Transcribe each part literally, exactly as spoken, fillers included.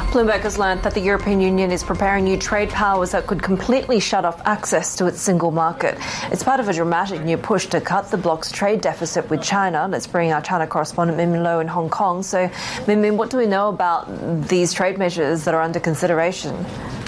Bloomberg has learned that the European Union is preparing new trade powers that could completely shut off access to its single market. It's part of a dramatic new push to cut the bloc's trade deficit with China. Let's bring our China correspondent Min Min Lo in Hong Kong. So, Min Min, what do we know about these trade measures that are under consideration?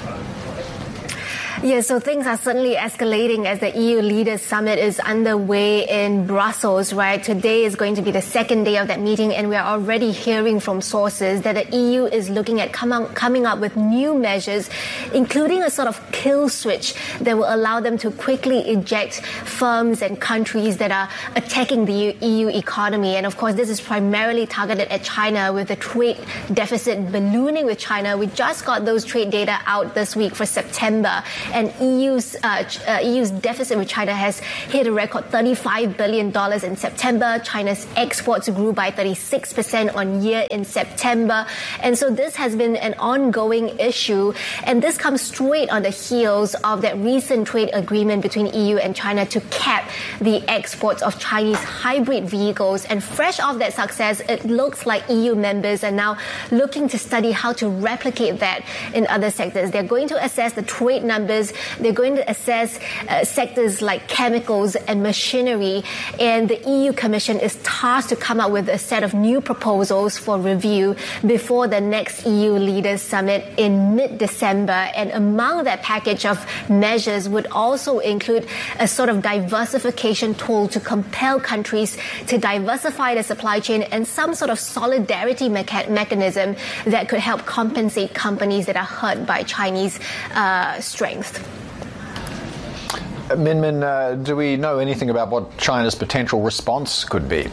Yeah, so things are certainly escalating as the E U Leaders Summit is underway in Brussels, right? Today is going to be the second day of that meeting, and we are already hearing from sources that the E U is looking at come out, coming up with new measures, including a sort of kill switch that will allow them to quickly eject firms and countries that are attacking the E U economy. And of course, this is primarily targeted at China, with the trade deficit ballooning with China. We just got those trade data out this week for September. And E U's uh, uh, E U's deficit with China has hit a record thirty-five billion dollars in September. China's exports grew by thirty-six percent on year in September. And so this has been an ongoing issue. And this comes straight on the heels of that recent trade agreement between E U and China to cap the exports of Chinese hybrid vehicles. And fresh off that success, it looks like E U members are now looking to study how to replicate that in other sectors. They're going to assess the trade numbers. They're going to assess uh, sectors like chemicals and machinery, and the E U Commission is tasked to come up with a set of new proposals for review before the next E U Leaders Summit in mid-December. And among that package of measures would also include a sort of diversification tool to compel countries to diversify their supply chain, and some sort of solidarity mecha- mechanism that could help compensate companies that are hurt by Chinese uh, strength. Min Min, uh, do we know anything about what China's potential response could be?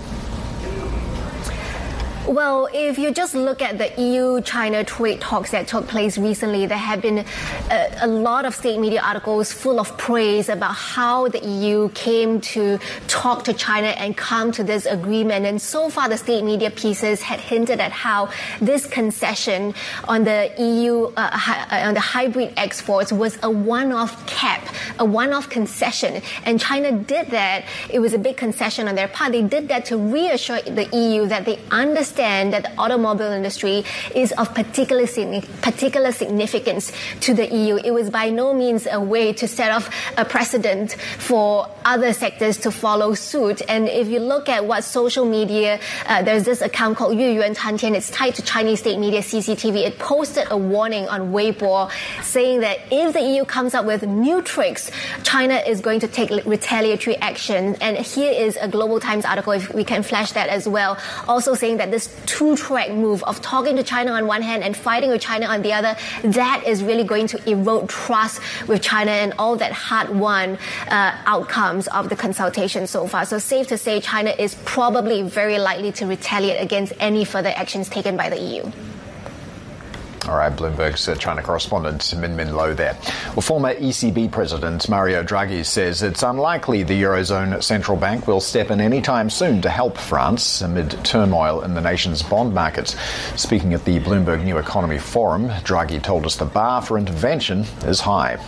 Well, if you just look at the E U-China trade talks that took place recently, there have been a, a lot of state media articles full of praise about how the E U came to talk to China and come to this agreement. And so far, the state media pieces had hinted at how this concession on the E U, uh, hi, on the hybrid exports was a one-off cap, a one-off concession. And China did that. It was a big concession on their part. They did that to reassure the E U that they understand that the automobile industry is of particular particular significance to the E U. It was by no means a way to set off a precedent for other sectors to follow suit. And if you look at what social media, uh, there's this account called Yu Yuan Tan Tian. It's tied to Chinese state media C C T V. It posted a warning on Weibo saying that if the E U comes up with new tricks, China is going to take retaliatory action. And here is a Global Times article, if we can flash that as well, also saying that this two-track move of talking to China on one hand and fighting with China on the other, that is really going to erode trust with China and all that hard-won uh, outcomes of the consultation so far. So safe to say China is probably very likely to retaliate against any further actions taken by the E U. All right, Bloomberg's China correspondent Min Min Lo there. Well, former E C B President Mario Draghi says it's unlikely the Eurozone Central Bank will step in anytime soon to help France amid turmoil in the nation's bond markets. Speaking at the Bloomberg New Economy Forum, Draghi told us the bar for intervention is high.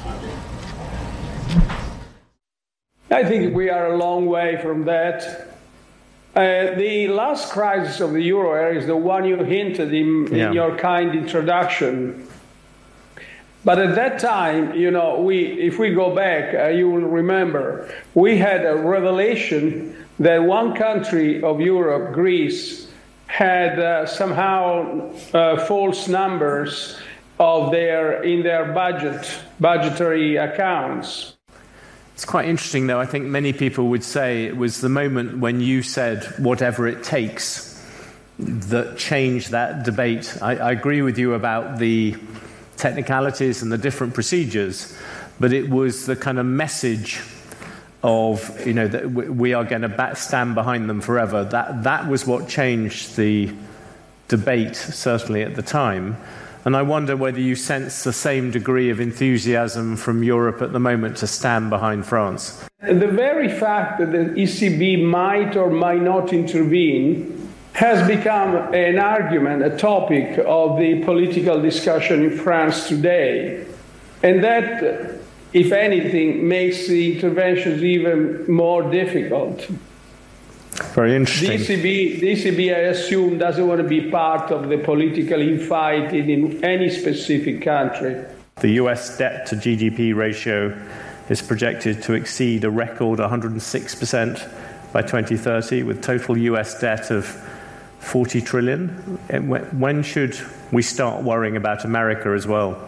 I think we are a long way from that. Uh, the last crisis of the euro area is the one you hinted in, yeah. in your kind introduction. But at that time, you know, we, if we go back, uh, you will remember, we had a revelation that one country of Europe, Greece, had uh, somehow uh, false numbers of their in their budget, budgetary accounts. It's quite interesting, though. I think many people would say it was the moment when you said whatever it takes that changed that debate. I, I agree with you about the technicalities and the different procedures, but it was the kind of message of, you know, that we are going to stand behind them forever. That that was what changed the debate, certainly at the time. And I wonder whether you sense the same degree of enthusiasm from Europe at the moment to stand behind France. The very fact that the E C B might or might not intervene has become an argument, a topic of the political discussion in France today. And that, if anything, makes the interventions even more difficult. Very interesting. The E C B, the E C B, I assume, doesn't want to be part of the political infighting in any specific country. The U S debt to G D P ratio is projected to exceed a record one hundred six percent by twenty thirty, with total U S debt of forty trillion. When should we start worrying about America as well?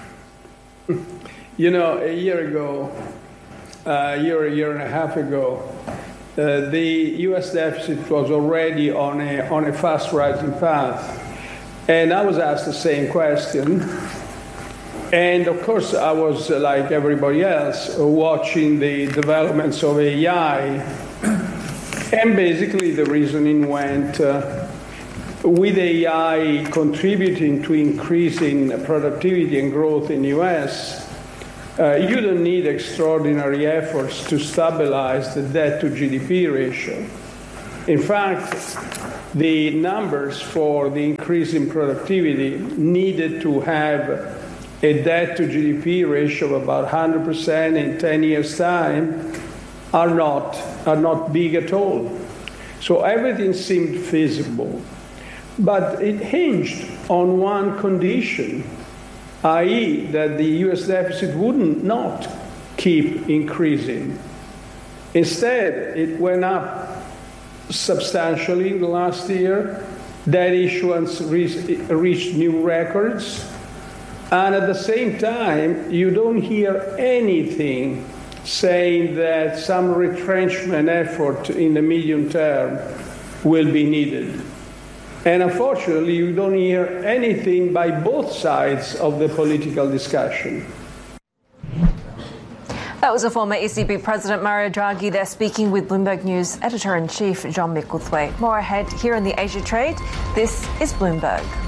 You know, a year ago, a year, a year and a half ago, uh, the U S deficit was already on a, on a fast rising path. And I was asked the same question. And of course, I was, uh, like everybody else, uh, watching the developments of A I. And basically, the reasoning went, uh, with A I contributing to increasing productivity and growth in the U S, uh, you don't need extraordinary efforts to stabilize the debt to G D P ratio. In fact, the numbers for the increase in productivity needed to have a debt to G D P ratio of about one hundred percent in ten years' time are not, are not big at all. So everything seemed feasible. But it hinged on one condition, that is that the U S deficit wouldn't not keep increasing. Instead, it went up substantially in the last year. Debt issuance reached new records. And at the same time, you don't hear anything saying that some retrenchment effort in the medium term will be needed. And unfortunately, you don't hear anything by both sides of the political discussion. That was a former E C B President Mario Draghi there speaking with Bloomberg News Editor-in-Chief John Micklethwaite. More ahead here in the Asia Trade. This is Bloomberg.